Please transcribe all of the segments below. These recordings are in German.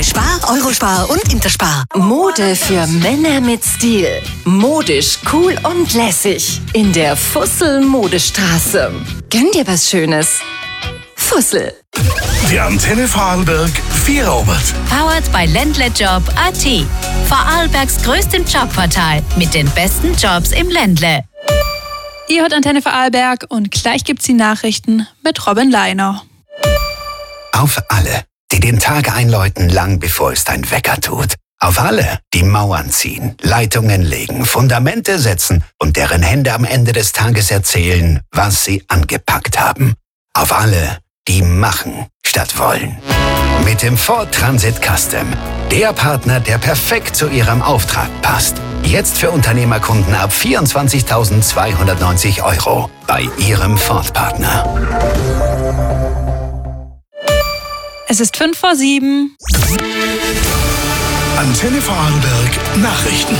bei Spar, Eurospar und Interspar. Mode für Männer mit Stil. Modisch, cool und lässig. In der Fussel-Modestraße. Gönn dir was Schönes. Fussel. Die Antenne Vorarlberg Vierobert. Powered by Ländlejob.at. Vorarlbergs größtem Jobportal mit den besten Jobs im Ländle. Ihr hört Antenne Vorarlberg und gleich gibt's die Nachrichten mit Robin Leiner. Auf alle, die den Tag einläuten, lang bevor es dein Wecker tut. Auf alle, die Mauern ziehen, Leitungen legen, Fundamente setzen und deren Hände am Ende des Tages erzählen, was sie angepackt haben. Auf alle, die machen statt wollen. Mit dem Ford Transit Custom. Der Partner, der perfekt zu Ihrem Auftrag passt. Jetzt für Unternehmerkunden ab 24.290 € bei Ihrem Ford-Partner. Es ist 5:07. Antenne Vorarlberg Nachrichten.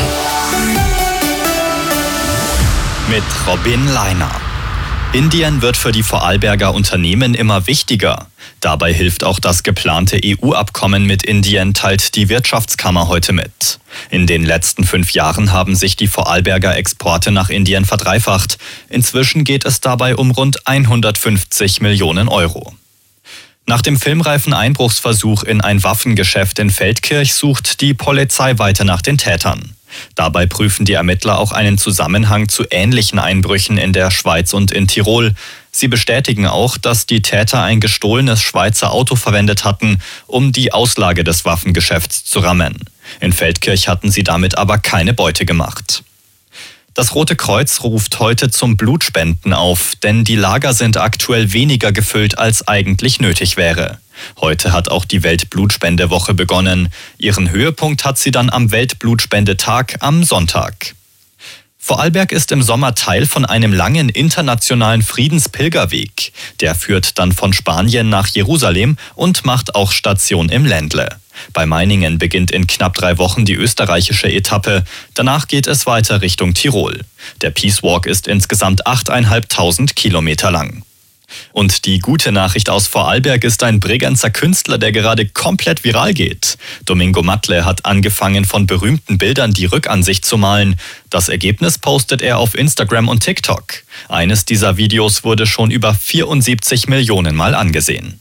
Mit Robin Leiner. Indien wird für die Vorarlberger Unternehmen immer wichtiger. Dabei hilft auch das geplante EU-Abkommen mit Indien, teilt die Wirtschaftskammer heute mit. In den letzten 5 Jahren haben sich die Vorarlberger Exporte nach Indien verdreifacht. Inzwischen geht es dabei um rund 150 Millionen €. Nach dem filmreifen Einbruchsversuch in ein Waffengeschäft in Feldkirch sucht die Polizei weiter nach den Tätern. Dabei prüfen die Ermittler auch einen Zusammenhang zu ähnlichen Einbrüchen in der Schweiz und in Tirol. Sie bestätigen auch, dass die Täter ein gestohlenes Schweizer Auto verwendet hatten, um die Auslage des Waffengeschäfts zu rammen. In Feldkirch hatten sie damit aber keine Beute gemacht. Das Rote Kreuz ruft heute zum Blutspenden auf, denn die Lager sind aktuell weniger gefüllt, als eigentlich nötig wäre. Heute hat auch die Weltblutspendewoche begonnen. Ihren Höhepunkt hat sie dann am Weltblutspendetag am Sonntag. Vorarlberg ist im Sommer Teil von einem langen internationalen Friedenspilgerweg. Der führt dann von Spanien nach Jerusalem und macht auch Station im Ländle. Bei Meiningen beginnt in knapp 3 Wochen die österreichische Etappe. Danach geht es weiter Richtung Tirol. Der Peace Walk ist insgesamt 8.500 Kilometer lang. Und die gute Nachricht aus Vorarlberg ist ein Bregenzer Künstler, der gerade komplett viral geht. Domingo Matle hat angefangen, von berühmten Bildern die Rückansicht zu malen. Das Ergebnis postet er auf Instagram und TikTok. Eines dieser Videos wurde schon über 74 Millionen Mal angesehen.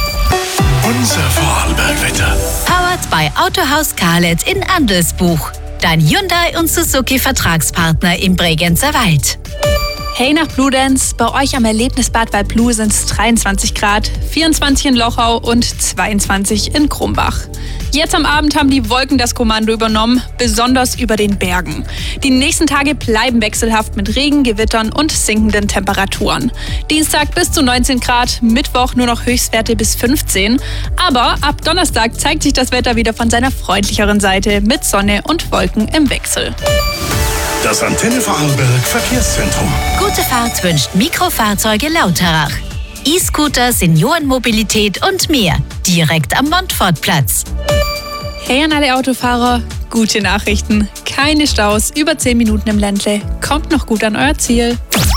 Unser Vorarlberg-Wetter. Powered by Autohaus Karlet in Andelsbuch. Dein Hyundai und Suzuki Vertragspartner im Bregenzer Wald. Hey nach Bludenz, bei euch am Erlebnisbad Waldblue sind es 23 Grad, 24 in Lochau und 22 in Krumbach. Jetzt am Abend haben die Wolken das Kommando übernommen, besonders über den Bergen. Die nächsten Tage bleiben wechselhaft mit Regen, Gewittern und sinkenden Temperaturen. Dienstag bis zu 19 Grad, Mittwoch nur noch Höchstwerte bis 15. Aber ab Donnerstag zeigt sich das Wetter wieder von seiner freundlicheren Seite mit Sonne und Wolken im Wechsel. Das Antenne Vorarlberg Verkehrszentrum. Gute Fahrt wünscht Mikrofahrzeuge Lauterach. E-Scooter, Seniorenmobilität und mehr. Direkt am Montfortplatz. Hey an alle Autofahrer, gute Nachrichten. Keine Staus, über 10 Minuten im Ländle. Kommt noch gut an euer Ziel.